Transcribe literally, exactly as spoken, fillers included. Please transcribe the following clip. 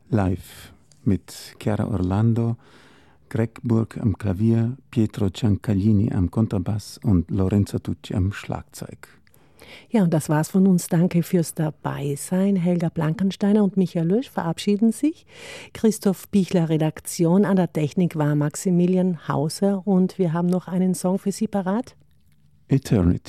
live mit Chiara Orlando, Greg Burg am Klavier, Pietro Ciancaglini am Kontrabass und Lorenzo Tucci am Schlagzeug. Ja, und das war's von uns. Danke fürs Dabeisein. Helga Blankensteiner und Michael Lösch verabschieden sich. Christoph Bichler Redaktion, an der Technik war Maximilian Hauser und wir haben noch einen Song für Sie parat. Eternity.